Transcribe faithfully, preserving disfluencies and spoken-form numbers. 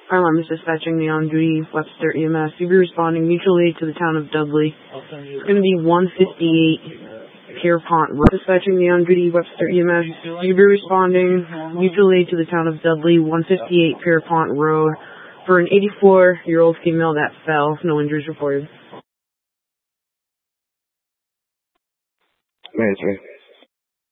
Alarm is dispatching the on-duty Webster E M S. You'll be responding mutual aid to the town of Dudley. It's going to be one fifty-eight Pierpont Road. Dispatching the on-duty Webster E M S. You'll be responding mutual aid to the town of Dudley, one fifty-eight Pierpont Road, for an eighty-four-year-old female that fell. No injuries reported. Right, right.